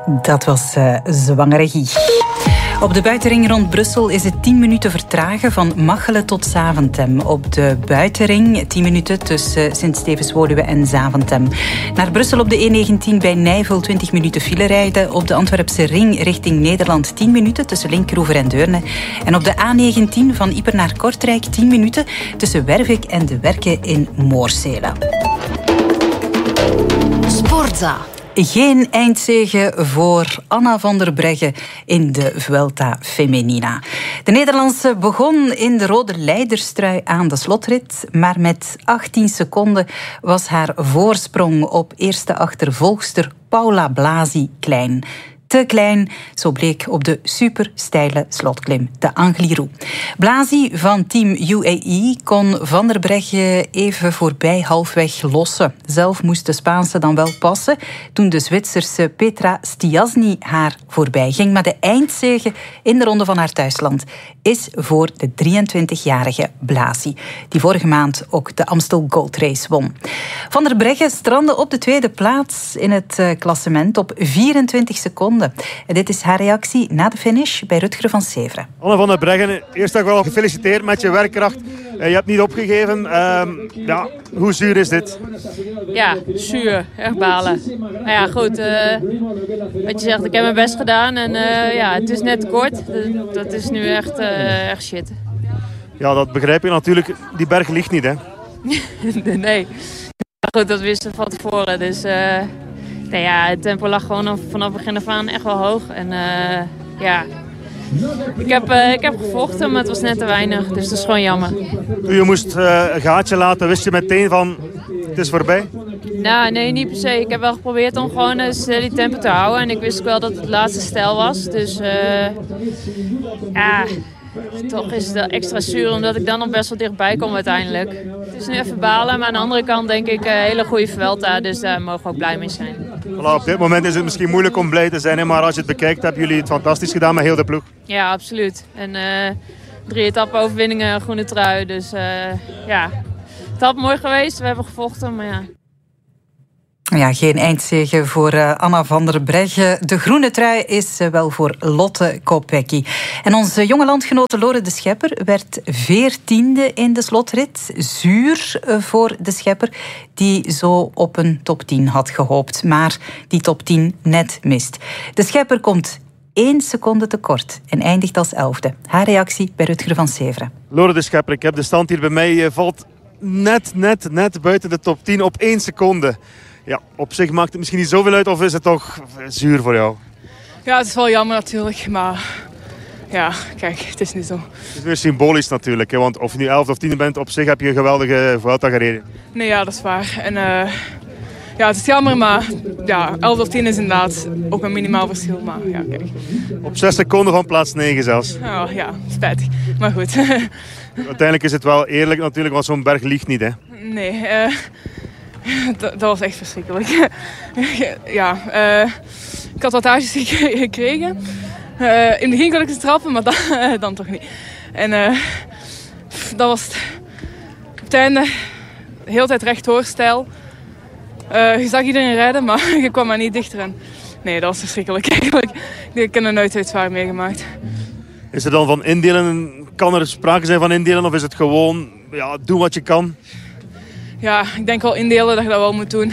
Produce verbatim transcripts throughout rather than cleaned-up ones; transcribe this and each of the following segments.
Dat was uh, Zwangere Guy. Op de buitenring rond Brussel is het tien minuten vertragen van Machelen tot Zaventem. Op de buitenring tien minuten tussen Sint-Stevens-Woluwe en Zaventem. Naar Brussel op de E negentien bij Nijvel twintig minuten file rijden. Op de Antwerpse ring richting Nederland tien minuten tussen Linkeroever en Deurne. En op de A negentien van Ieper naar Kortrijk tien minuten tussen Wervik en De Werken in Moorsele. Sportza. Geen eindzege voor Anna van der Breggen in de Vuelta Femenina. De Nederlandse begon in de rode leiderstrui aan de slotrit, maar met achttien seconden was haar voorsprong op eerste achtervolgster Paula Blasi klein. Te klein, zo bleek op de supersteile slotklim, de Angliru. Blasi van team U A E kon Van der Breggen even voorbij halfweg lossen. Zelf moest de Spaanse dan wel passen toen de Zwitserse Petra Stiassny haar voorbij ging. Maar de eindzege in de ronde van haar thuisland is voor de drieëntwintigjarige Blasi, die vorige maand ook de Amstel Gold Race won. Van der Breggen strandde op de tweede plaats in het klassement op vierentwintig seconden. En dit is haar reactie na de finish bij Rutger van Severen. Anne van der Breggen, eerst nog wel gefeliciteerd met je werkkracht. Je hebt niet opgegeven. Uh, ja, hoe zuur is dit? Ja, zuur. Echt balen. Nou ja, goed. Uh, wat je zegt, ik heb mijn best gedaan. En uh, ja, het is net kort. Dat is nu echt, uh, echt shit. Ja, dat begrijp je natuurlijk. Die berg ligt niet, hè? Nee. Ja, goed, dat wisten we van tevoren. Dus... Uh, Nou ja, het tempo lag gewoon vanaf het begin af aan echt wel hoog. En uh, ja, ik heb, uh, ik heb gevochten, maar het was net te weinig. Dus dat is gewoon jammer. Toen je moest uh, een gaatje laten, wist je meteen van het is voorbij? Nou, nee, niet per se. Ik heb wel geprobeerd om gewoon uh, steady tempo te houden. En ik wist ook wel dat het de laatste stijl was. Dus uh, ja, toch is het wel extra zuur omdat ik dan nog best wel dichtbij kom uiteindelijk. Het is nu even balen, maar aan de andere kant denk ik een uh, hele goede Vuelta. Dus daar mogen we ook blij mee zijn. Voilà, op dit moment is het misschien moeilijk om blij te zijn, hè, maar als je het bekijkt hebben jullie het fantastisch gedaan met heel de ploeg. Ja, absoluut. En uh, drie etappe-overwinningen, groene trui. Dus uh, ja, het had mooi geweest. We hebben gevochten, maar ja. Ja, geen eindzege voor uh, Anna van der Breggen. De groene trui is uh, wel voor Lotte Kopecky. En onze jonge landgenote Lore de Schepper werd veertiende in de slotrit. Zuur uh, voor de Schepper, die zo op een top tien had gehoopt. Maar die top tien net mist. De Schepper komt één seconde tekort en eindigt als elfde. Haar reactie bij Rutger van Severen. Lore de Schepper, ik heb de stand hier bij mij. Je valt net, net, net buiten de top tien op één seconde. Ja, op zich maakt het misschien niet zoveel uit, of is het toch zuur voor jou? Ja, het is wel jammer natuurlijk, maar ja, kijk, het is niet zo. Het is weer symbolisch natuurlijk, hè, want of je nu elfde of tiende bent, op zich heb je een geweldige Vuelta gereden. Nee, ja, dat is waar. En uh, ja, het is jammer, maar ja, elf of tien is inderdaad ook een minimaal verschil, maar ja, kijk. Op zes seconden van plaats negen zelfs. Oh, ja, spijtig, maar goed. Uiteindelijk is het wel eerlijk natuurlijk, want zo'n berg liegt niet, hè? Nee, uh, dat, dat was echt verschrikkelijk. Ja, uh, ik had wattages gekregen. Uh, in het begin kon ik ze trappen, maar dan, uh, dan toch niet. En uh, dat was het. Op het einde, de hele tijd rechtdoor, stijl. Uh, je zag iedereen rijden, maar je kwam maar niet dichter. En nee, dat was verschrikkelijk eigenlijk. Ik heb er nooit zoiets zwaar meegemaakt. Is er dan van indelen, kan er sprake zijn van indelen, of is het gewoon, ja, doe wat je kan? Ja, ik denk wel indelen dat je dat wel moet doen.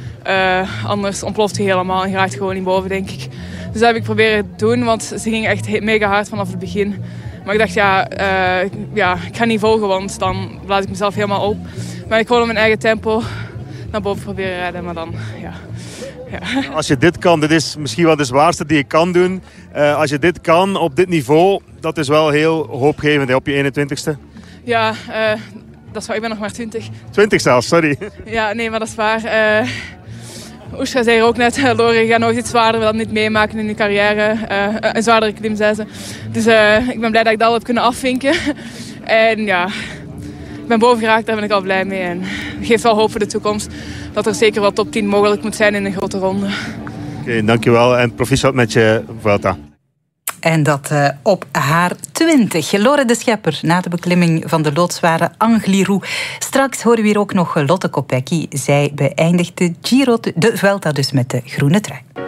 Uh, anders ontploft je helemaal en je raakt gewoon niet boven, denk ik. Dus dat heb ik proberen te doen, want ze gingen echt mega hard vanaf het begin. Maar ik dacht, ja, uh, ja, ik ga niet volgen, want dan laat ik mezelf helemaal op. Maar ik gewoon op mijn eigen tempo naar boven proberen rijden, maar dan, ja. ja. Als je dit kan, dit is misschien wel de zwaarste die je kan doen. Uh, als je dit kan op dit niveau, dat is wel heel hoopgevend, hè, op je eenentwintigste. Ja, uh, dat is waar, ik ben nog maar twintig. twintig zelfs, sorry. Ja, nee, maar dat is waar. Uh, Oestra zei er ook net, uh, Lore, je gaat nooit iets zwaarder dan dit meemaken in je carrière. Uh, een zwaardere klim, zei ze. Dus uh, ik ben blij dat ik dat al heb kunnen afvinken. En ja, ik ben boven geraakt, daar ben ik al blij mee. En het geeft wel hoop voor de toekomst dat er zeker wel top tien mogelijk moet zijn in een grote ronde. Oké, okay, dankjewel en proficiat met je Vuelta. En dat uh, op haar twintig. Lore de Schepper na de beklimming van de loodzware Angliru. Straks horen we hier ook nog Lotte Kopecky. Zij beëindigt de Giro, de Vuelta dus met de groene trui.